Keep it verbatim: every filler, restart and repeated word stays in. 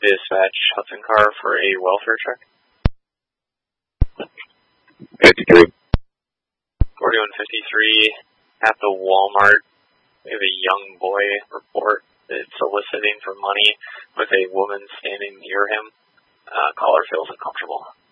Dispatch Hudson car for a welfare check. fifty-three. forty-one fifty-three at the Walmart. We have a young boy report that's soliciting for money with a woman standing near him. Uh, caller feels uncomfortable.